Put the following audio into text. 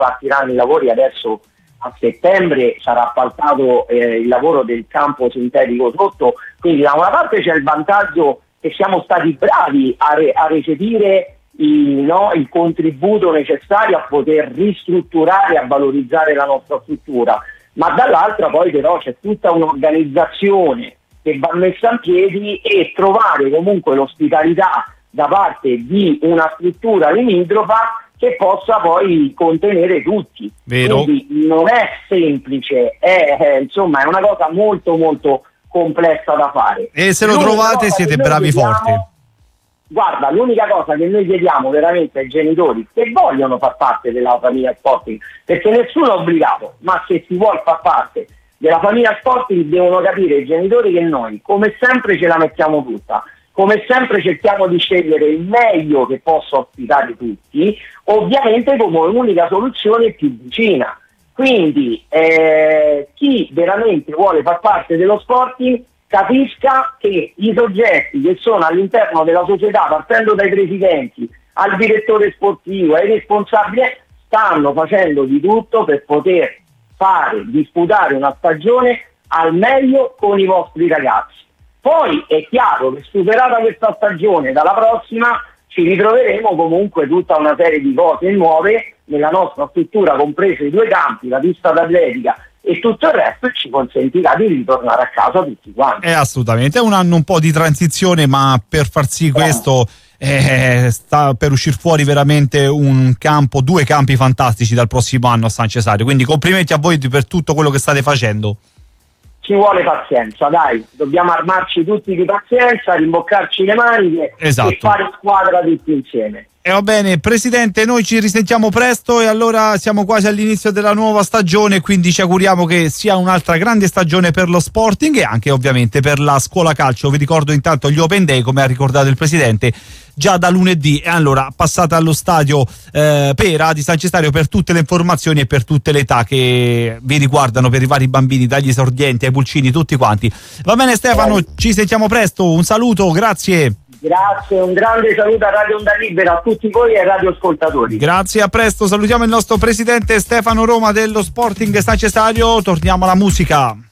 partiranno i lavori adesso a settembre, sarà appaltato il lavoro del campo sintetico sotto, quindi da una parte c'è il vantaggio che siamo stati bravi a recepire il contributo necessario a poter ristrutturare e a valorizzare la nostra struttura, ma dall'altra poi però c'è tutta un'organizzazione che va messa in piedi e trovare comunque l'ospitalità da parte di una struttura limitrofa che possa poi contenere tutti. Vero. Quindi non è semplice, è una cosa molto molto complessa da fare. E se lo trovate siete bravi forti. Guarda, l'unica cosa che noi chiediamo veramente ai genitori che vogliono far parte della famiglia Sporting, perché nessuno è obbligato, ma se si vuol far parte della famiglia Sporting devono capire i genitori che noi, come sempre, ce la mettiamo tutta, come sempre cerchiamo di scegliere il meglio che possa ospitare tutti, ovviamente come unica soluzione più vicina. Quindi chi veramente vuole far parte dello Sporting capisca che i soggetti che sono all'interno della società, partendo dai presidenti al direttore sportivo, ai responsabili, stanno facendo di tutto per poter disputare una stagione al meglio con i vostri ragazzi. Poi è chiaro che superata questa stagione, dalla prossima ci ritroveremo comunque tutta una serie di cose nuove nella nostra struttura, comprese i 2 campi, la pista d'atletica e tutto il resto, e ci consentirà di ritornare a casa tutti quanti. Assolutamente, è un anno un po' di transizione, ma per far sì questo sta per uscire fuori veramente 2 campi fantastici dal prossimo anno a San Cesario, quindi complimenti a voi per tutto quello che state facendo. Ci vuole pazienza, dai, dobbiamo armarci tutti di pazienza, rimboccarci le maniche e fare squadra tutti insieme. E va bene, Presidente, noi ci risentiamo presto e allora siamo quasi all'inizio della nuova stagione, quindi ci auguriamo che sia un'altra grande stagione per lo Sporting e anche ovviamente per la scuola calcio. Vi ricordo intanto gli Open Day, come ha ricordato il Presidente, già da lunedì, e allora passate allo stadio Pera di San Cesario per tutte le informazioni e per tutte le età che vi riguardano, per i vari bambini, dagli esordienti ai pulcini, tutti quanti. Va bene Stefano, ci sentiamo presto, un saluto, grazie. Grazie, un grande saluto a Radio Onda Libera, a tutti voi e ai radioascoltatori. Grazie, a presto, salutiamo il nostro presidente Stefano Roma dello Sporting San Cesario, torniamo alla musica.